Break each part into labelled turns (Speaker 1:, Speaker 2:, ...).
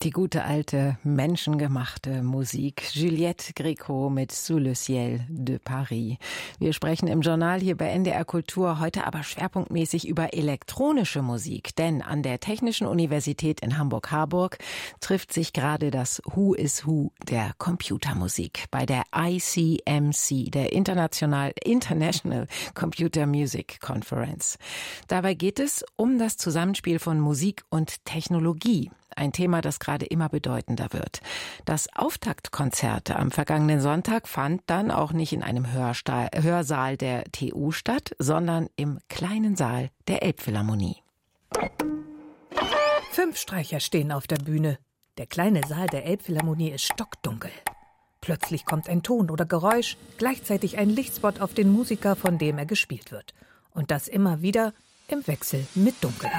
Speaker 1: Die gute alte, menschengemachte Musik. Juliette Gréco mit Sous le ciel de Paris. Wir sprechen im Journal hier bei NDR Kultur heute aber schwerpunktmäßig über elektronische Musik. Denn an der Technischen Universität in Hamburg-Harburg trifft sich gerade das Who is Who der Computermusik bei der ICMC, der International Computer Music Conference. Dabei geht es um das Zusammenspiel von Musik und Technologie. Ein Thema, das gerade immer bedeutender wird. Das Auftaktkonzert am vergangenen Sonntag fand dann auch nicht in einem Hörsaal der TU statt, sondern im kleinen Saal der Elbphilharmonie.
Speaker 2: 5 Streicher stehen auf der Bühne. Der kleine Saal der Elbphilharmonie ist stockdunkel. Plötzlich kommt ein Ton oder Geräusch, gleichzeitig ein Lichtspot auf den Musiker, von dem er gespielt wird. Und das immer wieder im Wechsel mit Dunkelheit.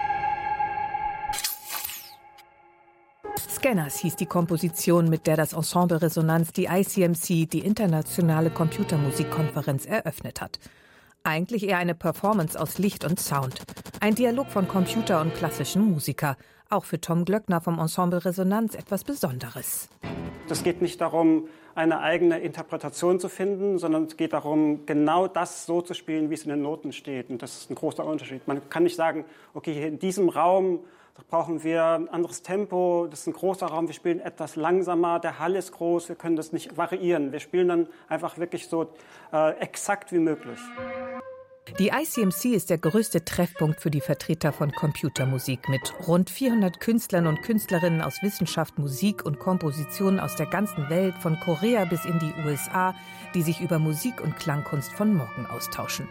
Speaker 2: Scanners hieß die Komposition, mit der das Ensemble Resonanz die ICMC, die Internationale Computermusikkonferenz, eröffnet hat. Eigentlich eher eine Performance aus Licht und Sound. Ein Dialog von Computer und klassischen Musiker. Auch für Tom Glöckner vom Ensemble Resonanz etwas Besonderes.
Speaker 3: Es geht nicht darum, eine eigene Interpretation zu finden, sondern es geht darum, genau das so zu spielen, wie es in den Noten steht. Und das ist ein großer Unterschied. Man kann nicht sagen, okay, hier in diesem Raum brauchen wir ein anderes Tempo, das ist ein großer Raum, wir spielen etwas langsamer, der Hall ist groß, wir können das nicht variieren. Wir spielen dann einfach wirklich so exakt wie möglich.
Speaker 2: Die ICMC ist der größte Treffpunkt für die Vertreter von Computermusik mit rund 400 Künstlern und Künstlerinnen aus Wissenschaft, Musik und Komposition aus der ganzen Welt, von Korea bis in die USA, die sich über Musik und Klangkunst von morgen austauschen.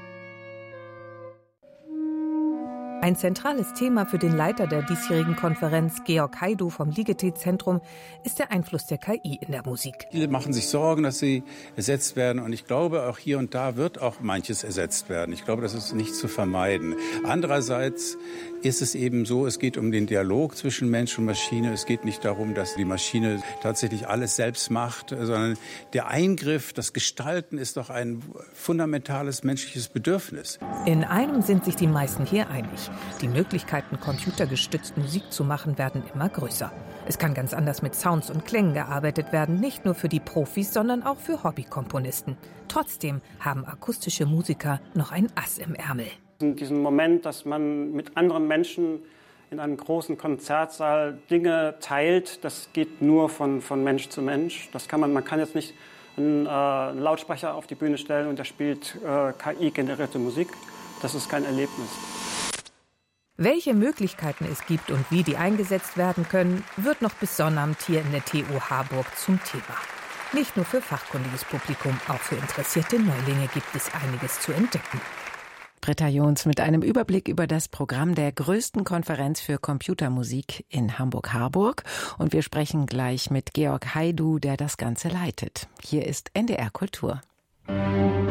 Speaker 2: Ein zentrales Thema für den Leiter der diesjährigen Konferenz, Georg Hajdu vom Ligeti-Zentrum, ist der Einfluss der KI in der Musik.
Speaker 4: Viele machen sich Sorgen, dass sie ersetzt werden. Und ich glaube, auch hier und da wird auch manches ersetzt werden. Ich glaube, das ist nicht zu vermeiden. Andererseits ist es eben so, es geht um den Dialog zwischen Mensch und Maschine. Es geht nicht darum, dass die Maschine tatsächlich alles selbst macht, sondern der Eingriff, das Gestalten ist doch ein fundamentales menschliches Bedürfnis.
Speaker 2: In einem sind sich die meisten hier einig. Die Möglichkeiten, computergestützt Musik zu machen, werden immer größer. Es kann ganz anders mit Sounds und Klängen gearbeitet werden, nicht nur für die Profis, sondern auch für Hobbykomponisten. Trotzdem haben akustische Musiker noch ein Ass im Ärmel.
Speaker 3: Diesen Moment, dass man mit anderen Menschen in einem großen Konzertsaal Dinge teilt, das geht nur von Mensch zu Mensch. Man kann jetzt nicht einen Lautsprecher auf die Bühne stellen und der spielt KI-generierte Musik. Das ist kein Erlebnis.
Speaker 2: Welche Möglichkeiten es gibt und wie die eingesetzt werden können, wird noch bis Sonnabend hier in der TU Harburg zum Thema. Nicht nur für fachkundiges Publikum, auch für interessierte Neulinge gibt es einiges zu entdecken.
Speaker 1: Britta Jons mit einem Überblick über das Programm der größten Konferenz für Computermusik in Hamburg-Harburg. Und wir sprechen gleich mit Georg Hajdu, der das Ganze leitet. Hier ist NDR Kultur.